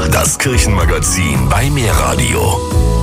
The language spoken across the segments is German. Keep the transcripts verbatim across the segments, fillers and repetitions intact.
das Kirchenmagazin bei Mehrradio.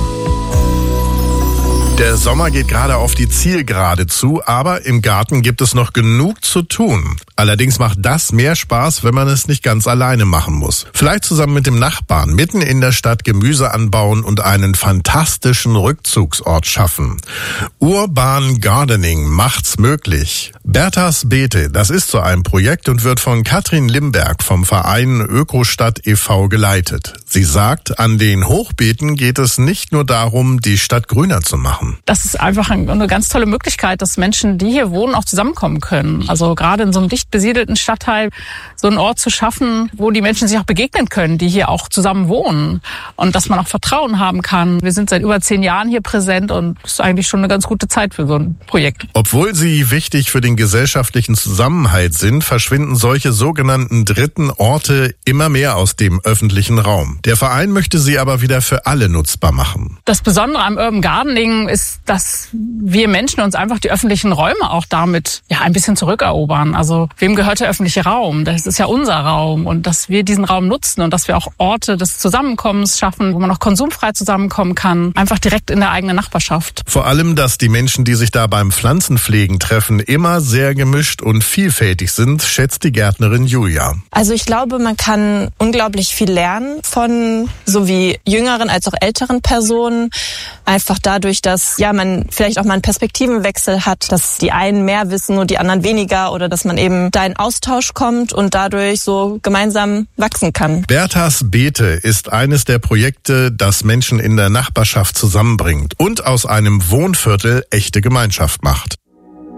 Der Sommer geht gerade auf die Zielgerade zu, aber im Garten gibt es noch genug zu tun. Allerdings macht das mehr Spaß, wenn man es nicht ganz alleine machen muss. Vielleicht zusammen mit dem Nachbarn mitten in der Stadt Gemüse anbauen und einen fantastischen Rückzugsort schaffen. Urban Gardening macht's möglich. Berthas Beete, das ist so ein Projekt und wird von Katrin Limberg vom Verein Ökostadt e V geleitet. Sie sagt, an den Hochbeeten geht es nicht nur darum, die Stadt grüner zu machen. Das ist einfach eine ganz tolle Möglichkeit, dass Menschen, die hier wohnen, auch zusammenkommen können. Also gerade in so einem dicht besiedelten Stadtteil so einen Ort zu schaffen, wo die Menschen sich auch begegnen können, die hier auch zusammen wohnen. Und dass man auch Vertrauen haben kann. Wir sind seit über zehn Jahren hier präsent und das ist eigentlich schon eine ganz gute Zeit für so ein Projekt. Obwohl sie wichtig für den gesellschaftlichen Zusammenhalt sind, verschwinden solche sogenannten dritten Orte immer mehr aus dem öffentlichen Raum. Der Verein möchte sie aber wieder für alle nutzbar machen. Das Besondere am Urban Gardening ist, dass wir Menschen uns einfach die öffentlichen Räume auch damit ja ein bisschen zurückerobern. Also wem gehört der öffentliche Raum? Das ist ja unser Raum und dass wir diesen Raum nutzen und dass wir auch Orte des Zusammenkommens schaffen, wo man auch konsumfrei zusammenkommen kann, einfach direkt in der eigenen Nachbarschaft. Vor allem, dass die Menschen, die sich da beim Pflanzenpflegen treffen, immer sehr gemischt und vielfältig sind, schätzt die Gärtnerin Julia. Also ich glaube, man kann unglaublich viel lernen von sowie jüngeren als auch älteren Personen, einfach dadurch, dass ja man vielleicht auch mal einen Perspektivenwechsel hat, dass die einen mehr wissen und die anderen weniger oder dass man eben da in Austausch kommt und dadurch so gemeinsam wachsen kann. Berthas Beete ist eines der Projekte, das Menschen in der Nachbarschaft zusammenbringt und aus einem Wohnviertel echte Gemeinschaft macht.